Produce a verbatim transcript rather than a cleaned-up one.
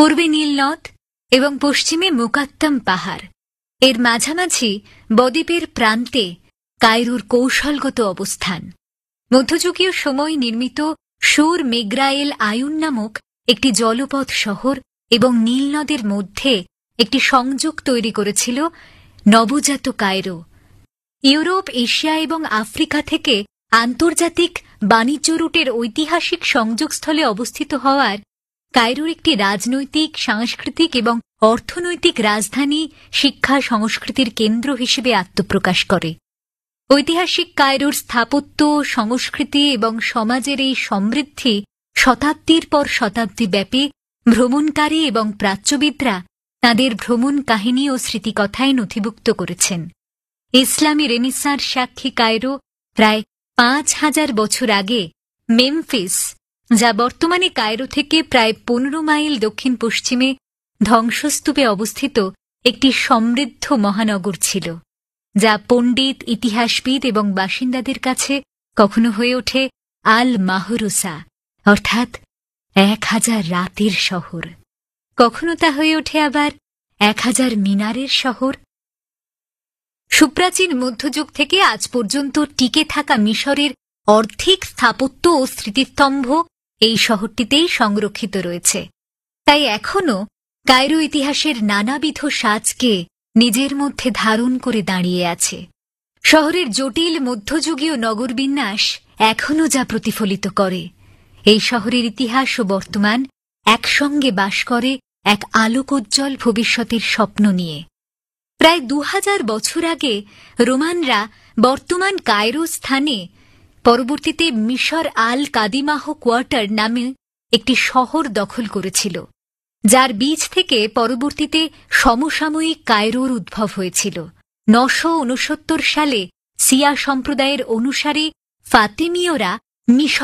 পূর্বে নীলনদ এবং পশ্চিমে মুকাত্তাম পাহাড়, এর মাঝামাঝি বদ্বীপের প্রান্তে কায়রোর কৌশলগত অবস্থান। মধ্যযুগীয় সময় নির্মিত সুর মেগ্রায়েল আয়ুন নামক একটি জলপথ শহর এবং নীলনদের মধ্যে একটি সংযোগ তৈরি করেছিল নবজাত কায়রো। ইউরোপ, এশিয়া এবং আফ্রিকা থেকে আন্তর্জাতিক বাণিজ্য রুটের ঐতিহাসিক সংযোগস্থলে অবস্থিত হওয়ার কায়রোর একটি রাজনৈতিক, সাংস্কৃতিক এবং অর্থনৈতিক রাজধানী, শিক্ষা সংস্কৃতির কেন্দ্র হিসেবে আত্মপ্রকাশ করে। ঐতিহাসিক কায়রোর স্থাপত্য, সংস্কৃতি এবং সমাজের এই সমৃদ্ধি শতাব্দীর পর শতাব্দী ব্যাপী ভ্রমণকারী এবং প্রাচ্যবিদরা তাঁদের ভ্রমণ কাহিনী ও স্মৃতিকথায় নথিভুক্ত করেছেন। ইসলামী রেনেসাঁর সাক্ষী কায়রো প্রায় পাঁচ হাজার বছর আগে মেমফিস, যা বর্তমানে কায়রো থেকে প্রায় পনেরো মাইল দক্ষিণ পশ্চিমে ধ্বংসস্তূপে অবস্থিত একটি সমৃদ্ধ মহানগর ছিল, যা পণ্ডিত, ইতিহাসবিদ এবং বাসিন্দাদের কাছে কখনো হয়ে ওঠে আল মাহরুসা, অর্থাৎ এক হাজার রাতের শহর। কখনো তা হয়ে ওঠে আবার এক হাজার মিনারের শহর। সুপ্রাচীন মধ্যযুগ থেকে আজ পর্যন্ত টিকে থাকা মিশরের অর্ধেক স্থাপত্য ও স্মৃতিস্তম্ভ এই শহরটিতেই সংরক্ষিত রয়েছে। তাই এখনও কায়রো ইতিহাসের নানাবিধ সাজকে নিজের মধ্যে ধারণ করে দাঁড়িয়ে আছে। শহরের জটিল মধ্যযুগীয় নগরবিন্যাস এখনও যা প্রতিফলিত করে। এই শহরের ইতিহাস ও বর্তমান একসঙ্গে বাস করে এক আলোকোজ্জ্বল ভবিষ্যতের স্বপ্ন নিয়ে। প্রায় দু হাজার বছর আগে রোমানরা বর্তমান কায়রো স্থানে পরবর্তীতে মিশর আল কাদিমাহ কোয়ার্টার নামে একটি শহর দখল করেছিল, যার বীজ থেকে পরবর্তীতে সমসাময়িক কায়রোর উদ্ভব হয়েছিল। নশো উনসত্তর সালে সিয়া সম্প্রদায়ের অনুসারী ফাতেমীয়রা মিশর